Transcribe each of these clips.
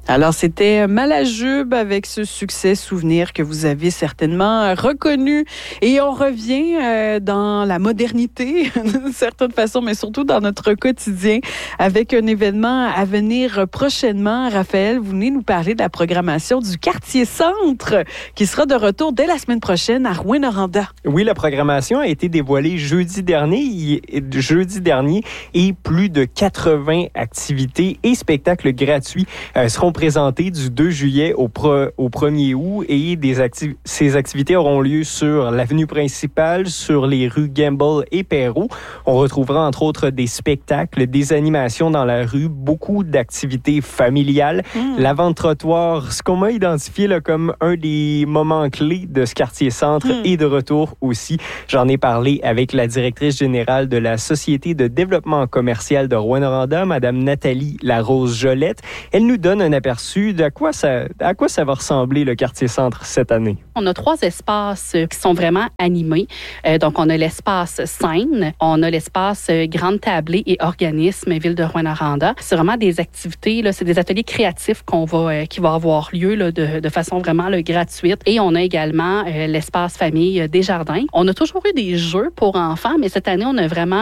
Alors, c'était Malajube avec ce succès souvenir que vous avez certainement reconnu. Et on revient dans la modernité, d'une certaine façon, mais surtout dans notre quotidien, avec un événement à venir prochainement. Raphaël, vous venez nous parler de la programmation du Quartier Centre, qui sera de retour dès la semaine prochaine à Rouyn-Noranda. Oui, la programmation a été dévoilée jeudi dernier et plus de 80 activités et spectacles gratuits seront présentés du 2 juillet au 1er août et ces activités auront lieu sur l'avenue principale, sur les rues Gamble et Perrault. On retrouvera entre autres des spectacles, des animations dans la rue, beaucoup d'activités familiales. La vente trottoir, ce qu'on m'a identifié là, comme un des moments clés de ce quartier centre est de retour aussi. J'en ai parlé avec la directrice générale de la Société de développement commercial de Rouyn-Noranda, Mme Nathalie Larose-Jolette. Elle nous donne un aperçu d'à quoi ça va ressembler le quartier centre cette année. On a 3 espaces qui sont vraiment animés. Donc, on a l'espace scène, on a l'espace grande tablée et organisme Ville de Rouyn-Noranda. C'est vraiment des activités, là, c'est des ateliers créatifs qui va avoir lieu là, de façon vraiment là, gratuite. Et on a également l'espace famille Desjardins. On a toujours eu des jeux pour enfants, mais cette année, on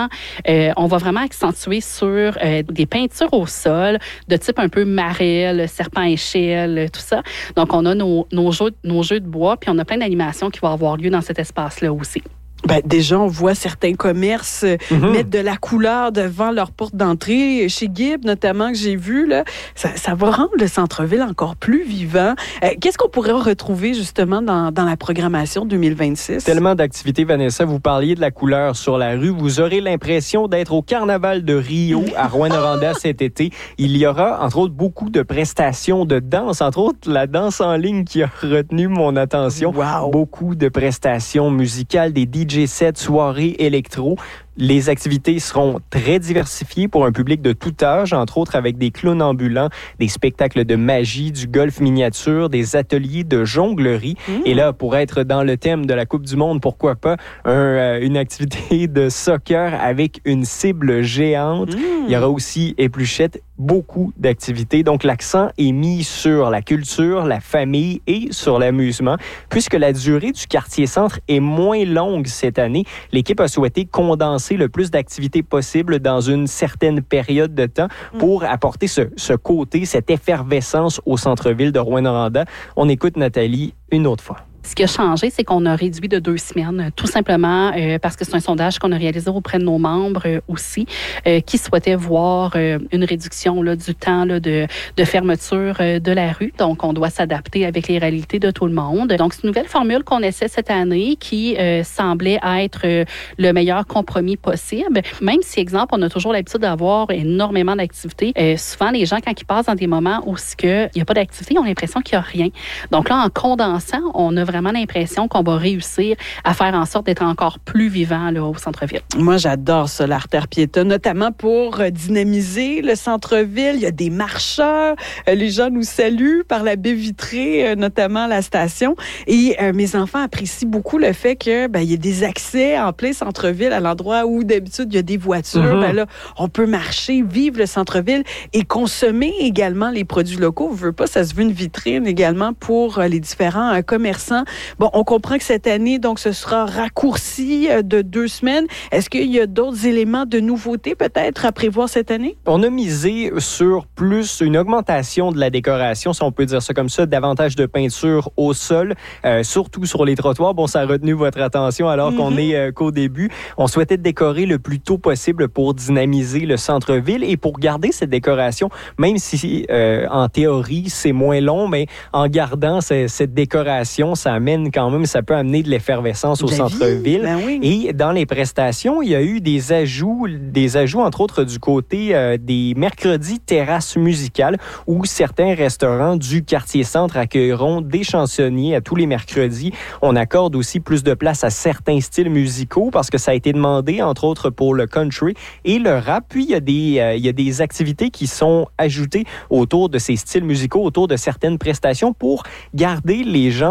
va vraiment accentuer sur des peintures au sol de type un peu marelle, serpent échelle, tout ça. Donc, on a nos jeux de bois, puis on a plein d'animations qui vont avoir lieu dans cet espace-là aussi. Ben, déjà, on voit certains commerces mettre de la couleur devant leur porte d'entrée. Chez Gibb, notamment, que j'ai vu, là, ça va rendre le centre-ville encore plus vivant. Qu'est-ce qu'on pourrait retrouver, justement, dans la programmation 2026? Tellement d'activités, Vanessa. Vous parliez de la couleur sur la rue. Vous aurez l'impression d'être au Carnaval de Rio à Rouyn-Noranda cet été. Il y aura, entre autres, beaucoup de prestations de danse. Entre autres, la danse en ligne qui a retenu mon attention. Wow. Beaucoup de prestations musicales, des DJ sets, soirées électro. Les activités seront très diversifiées pour un public de tout âge, entre autres avec des clowns ambulants, des spectacles de magie, du golf miniature, des ateliers de jonglerie. Et là, pour être dans le thème de la Coupe du Monde, pourquoi pas une activité de soccer avec une cible géante. Il y aura aussi épluchette, beaucoup d'activités. Donc, l'accent est mis sur la culture, la famille et sur l'amusement. Puisque la durée du quartier centre est moins longue cette année, l'équipe a souhaité condenser le plus d'activités possible dans une certaine période de temps pour apporter ce côté, cette effervescence au centre-ville de Rouyn-Noranda. On écoute Nathalie une autre fois. Ce qui a changé, c'est qu'on a réduit de 2 semaines, tout simplement parce que c'est un sondage qu'on a réalisé auprès de nos membres aussi, qui souhaitaient voir une réduction là, du temps là, de fermeture de la rue. Donc, on doit s'adapter avec les réalités de tout le monde. Donc, c'est une nouvelle formule qu'on essaie cette année qui semblait être le meilleur compromis possible. Même si, exemple, on a toujours l'habitude d'avoir énormément d'activités, souvent, les gens, quand ils passent dans des moments où il n'y a pas d'activité, ils ont l'impression qu'il n'y a rien. Donc là, en condensant, on a vraiment l'impression qu'on va réussir à faire en sorte d'être encore plus vivant là, au centre-ville. Moi, j'adore ça, l'artère piétonne, notamment pour dynamiser le centre-ville. Il y a des marcheurs. Les gens nous saluent par la baie vitrée, notamment la station. Et mes enfants apprécient beaucoup le fait que il y a des accès en plein centre-ville à l'endroit où d'habitude il y a des voitures. Là, on peut marcher, vivre le centre-ville et consommer également les produits locaux. On veut pas, ça se veut une vitrine également pour les différents commerçants. Bon, on comprend que cette année, donc, ce sera raccourci de 2 semaines. Est-ce qu'il y a d'autres éléments de nouveauté, peut-être, à prévoir cette année? On a misé sur plus une augmentation de la décoration, si on peut dire ça comme ça, davantage de peinture au sol, surtout sur les trottoirs. Bon, ça a retenu votre attention alors qu'on est qu'au début. On souhaitait décorer le plus tôt possible pour dynamiser le centre-ville et pour garder cette décoration, même si, en théorie, c'est moins long, mais en gardant cette décoration, ça peut amener de l'effervescence au centre-ville. Ben oui. Et dans les prestations, il y a eu des ajouts entre autres du côté des mercredis terrasses musicales où certains restaurants du quartier centre accueilleront des chansonniers à tous les mercredis. On accorde aussi plus de place à certains styles musicaux parce que ça a été demandé entre autres pour le country et le rap. Puis il y a des activités qui sont ajoutées autour de ces styles musicaux, autour de certaines prestations pour garder les gens un peu plus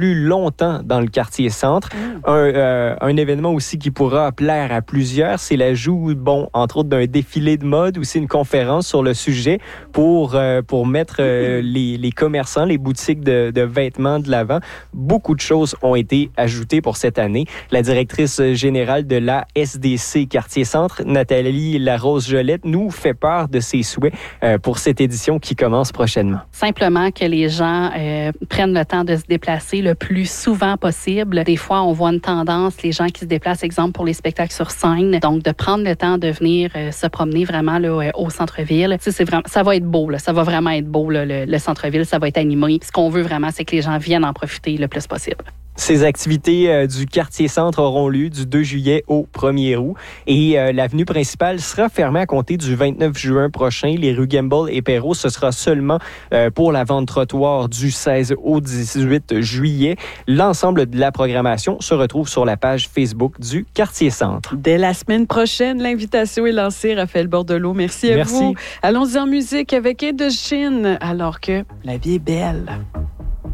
plus longtemps dans le quartier centre. Un événement aussi qui pourra plaire à plusieurs, c'est l'ajout, entre autres, d'un défilé de mode, aussi une conférence sur le sujet pour mettre les commerçants, les boutiques de vêtements de l'avant. Beaucoup de choses ont été ajoutées pour cette année. La directrice générale de la SDC Quartier Centre, Nathalie Larose-Jolette, nous fait part de ses souhaits pour cette édition qui commence prochainement. Simplement que les gens prennent le temps de se déplacer le plus souvent possible. Des fois, on voit une tendance, les gens qui se déplacent, exemple, pour les spectacles sur scène, donc de prendre le temps de venir se promener vraiment là, au centre-ville. Ça va être beau, là. Ça va vraiment être beau, là, le centre-ville, ça va être animé. Ce qu'on veut vraiment, c'est que les gens viennent en profiter le plus possible. Ces activités du quartier centre auront lieu du 2 juillet au 1er août et l'avenue principale sera fermée à compter du 29 juin prochain. Les rues Gamble et Perrault, ce sera seulement pour la vente trottoir du 16 au 18 juillet. L'ensemble de la programmation se retrouve sur la page Facebook du quartier centre. Dès la semaine prochaine, l'invitation est lancée. Raphaël Bordelot, merci à vous. Allons-y en musique avec Ed Sheeran, alors que la vie est belle.